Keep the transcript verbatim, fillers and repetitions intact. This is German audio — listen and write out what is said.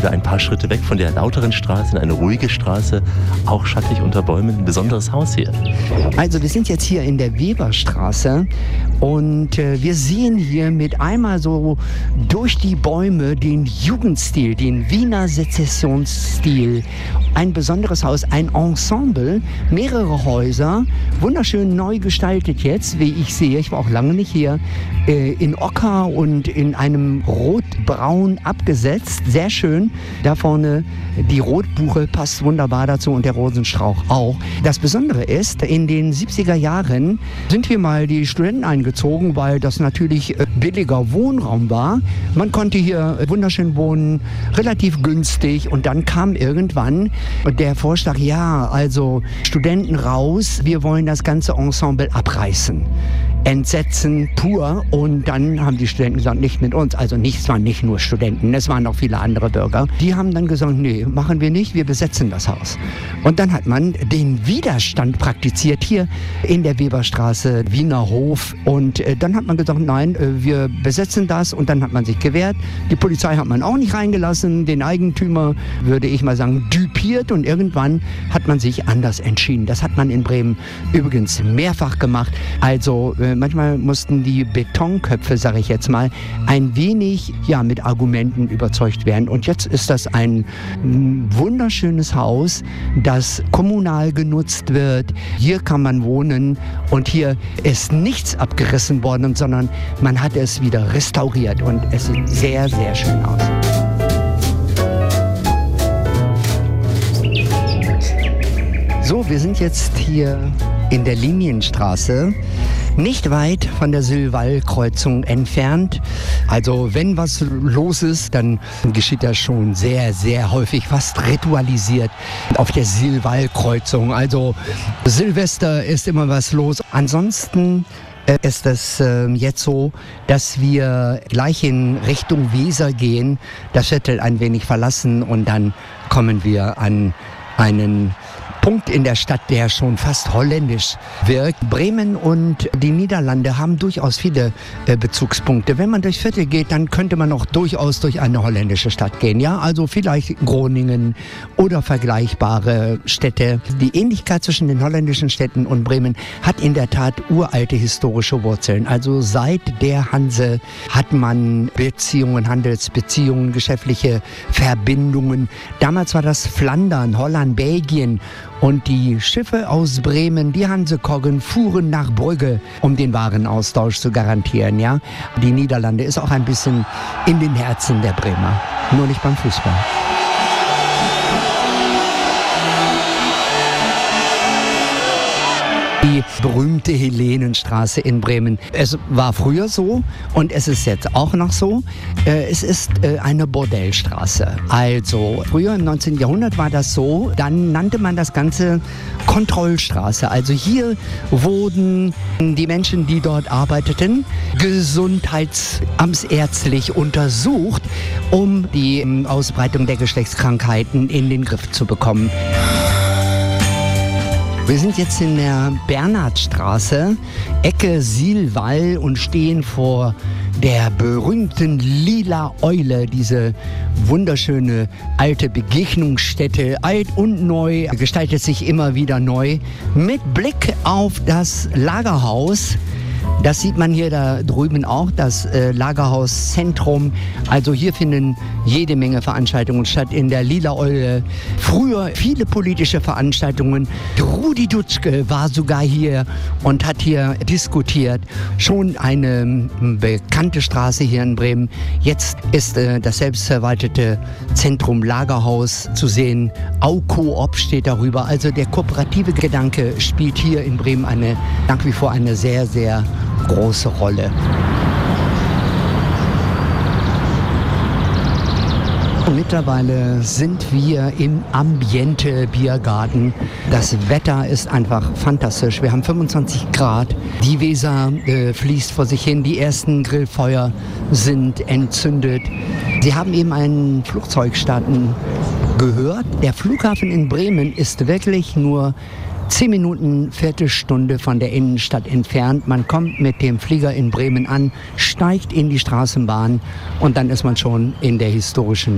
wir ein paar Schritte weg von der lauteren Straße in eine ruhige Straße, auch schattig unter Bäumen. Ein besonderes Haus hier. Also wir sind jetzt hier in der Weberstraße und äh, wir sehen hier mit einmal so durch die Bäume den Jugendstil, den Wiener Sezessionsstil. Ein besonderes Haus, ein Ensemble, mehrere Häuser, wunderschön neu gestaltet jetzt, wie ich sehe. Ich war auch lange nicht hier, äh, in Ocker und in einem Rotbraun abgesetzt. Sehr schön. Da vorne die Rotbuche passt wunderbar dazu und der Rosenstrauch auch. Das Besondere ist, in den siebziger Jahren sind hier mal die Studenten eingezogen, weil das natürlich äh, billiger Wohnraum war. Man konnte hier wunderschön wohnen, relativ günstig, und dann kam irgendwann der Vorschlag, ja, also Studenten raus, wir wollen das ganze Ensemble abreißen. Entsetzen pur, und dann haben die Studenten gesagt, nicht mit uns, also nicht, es waren nicht nur Studenten, es waren auch viele andere Bürger. Die haben dann gesagt, nee, machen wir nicht, wir besetzen das Haus. Und dann hat man den Widerstand praktiziert hier in der Weberstraße, Wiener Hof, und äh, dann hat man gesagt, nein, äh, wir besetzen das, und dann hat man sich gewehrt. Die Polizei hat man auch nicht reingelassen, den Eigentümer, würde ich mal sagen, düpiert, und irgendwann hat man sich anders entschieden. Das hat man in Bremen übrigens mehrfach gemacht. Also äh, manchmal mussten die Betonköpfe, sage ich jetzt mal, ein wenig ja, mit Argumenten überzeugt werden. Und jetzt ist das ein wunderschönes Haus, das kommunal genutzt wird. Hier kann man wohnen, und hier ist nichts abgerissen worden, sondern man hat es wieder restauriert, und es sieht sehr, sehr schön aus. So, wir sind jetzt hier in der Linienstraße, nicht weit von der Sillwall-Kreuzung entfernt. Also wenn was los ist, dann geschieht das schon sehr, sehr häufig, fast ritualisiert auf der Sillwall-Kreuzung. Also Silvester ist immer was los. Ansonsten äh, ist es äh, jetzt so, dass wir gleich in Richtung Weser gehen, das Viertel ein wenig verlassen, und dann kommen wir an einen Punkt in der Stadt, der schon fast holländisch wirkt. Bremen und die Niederlande haben durchaus viele äh, Bezugspunkte. Wenn man durchs Viertel geht, dann könnte man auch durchaus durch eine holländische Stadt gehen. Ja, also vielleicht Groningen oder vergleichbare Städte. Die Ähnlichkeit zwischen den holländischen Städten und Bremen hat in der Tat uralte historische Wurzeln. Also seit der Hanse hat man Beziehungen, Handelsbeziehungen, geschäftliche Verbindungen. Damals war das Flandern, Holland, Belgien. Und die Schiffe aus Bremen, die Hansekoggen, fuhren nach Brügge, um den Warenaustausch zu garantieren. Ja? Die Niederlande ist auch ein bisschen in den Herzen der Bremer, nur nicht beim Fußball. Die berühmte Helenenstraße in Bremen. Es war früher so, und es ist jetzt auch noch so. Es ist eine Bordellstraße. Also früher im neunzehnten Jahrhundert war das so, dann nannte man das Ganze Kontrollstraße. Also hier wurden die Menschen, die dort arbeiteten, gesundheitsamtsärztlich untersucht, um die Ausbreitung der Geschlechtskrankheiten in den Griff zu bekommen. Wir sind jetzt in der Bernhardstraße, Ecke Sillwall, und stehen vor der berühmten Lila Eule, diese wunderschöne alte Begegnungsstätte, alt und neu, gestaltet sich immer wieder neu, mit Blick auf das Lagerhaus. Das sieht man hier da drüben auch, das äh, Lagerhauszentrum. Also hier finden jede Menge Veranstaltungen statt in der Lila Eule. Früher viele politische Veranstaltungen. Rudi Dutschke war sogar hier und hat hier diskutiert. Schon eine bekannte Straße hier in Bremen. Jetzt ist äh, das selbstverwaltete Zentrum Lagerhaus zu sehen. Aucoop steht darüber. Also der kooperative Gedanke spielt hier in Bremen eine, nach wie vor eine sehr, sehr große Rolle. Mittlerweile sind wir im Ambiente Biergarten. Das Wetter ist einfach fantastisch. Wir haben fünfundzwanzig Grad. Die Weser äh, fließt vor sich hin. Die ersten Grillfeuer sind entzündet. Sie haben eben ein Flugzeug starten gehört. Der Flughafen in Bremen ist wirklich nur Zehn Minuten, Viertelstunde von der Innenstadt entfernt. Man kommt mit dem Flieger in Bremen an, steigt in die Straßenbahn, und dann ist man schon in der historischen